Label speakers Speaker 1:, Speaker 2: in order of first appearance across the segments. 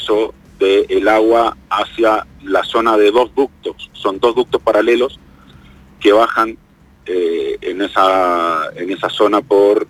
Speaker 1: ingreso del agua hacia la zona de 2 ductos. Son 2 ductos paralelos que bajan en esa zona por...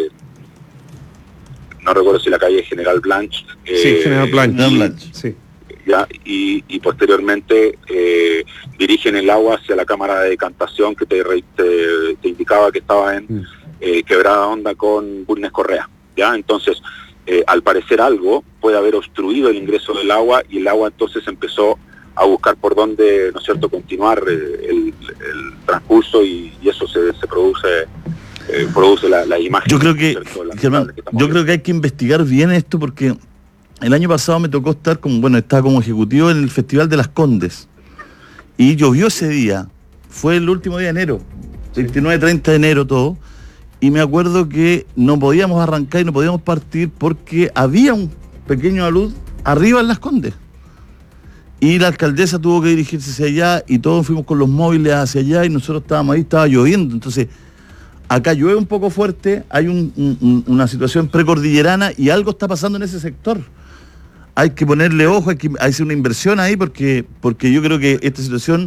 Speaker 1: no recuerdo si la calle General Blanche.
Speaker 2: Sí, General Blanche. Sí.
Speaker 1: Ya, y posteriormente dirigen el agua hacia la cámara de decantación que te indicaba que estaba en Quebrada Honda con Bulnes Correa. ¿Ya? Entonces, al parecer algo puede haber obstruido el ingreso del agua, y el agua entonces empezó a buscar por dónde, ¿no es cierto?, continuar el transcurso, y eso se produce la imagen.
Speaker 3: Yo creo que, Germán, creo que hay que investigar bien esto, porque el año pasado me tocó estar estaba como ejecutivo en el Festival de las Condes, y llovió ese día, fue el último día de enero, 29, 30 de enero todo, y me acuerdo que no podíamos arrancar y no podíamos partir porque había un pequeño alud arriba en las Condes. Y la alcaldesa tuvo que dirigirse hacia allá, y todos fuimos con los móviles hacia allá, y nosotros estábamos ahí, estaba lloviendo. Entonces, acá llueve un poco fuerte, hay una situación precordillerana, y algo está pasando en ese sector. Hay que ponerle ojo, hay que hacer una inversión ahí, porque yo creo que esta situación...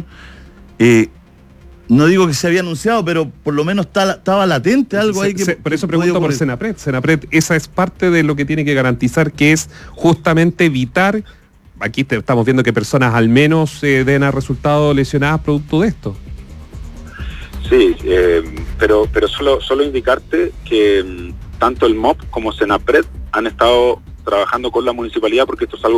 Speaker 3: no digo que se había anunciado, pero por lo menos estaba latente algo ahí que...
Speaker 2: Por eso pregunto por Senapred. Senapred, esa es parte de lo que tiene que garantizar, que es justamente evitar... Aquí estamos viendo que personas al menos den a resultado lesionadas producto de esto.
Speaker 1: Sí, pero solo indicarte que tanto el MOP como Senapred han estado trabajando con la municipalidad, porque esto es algo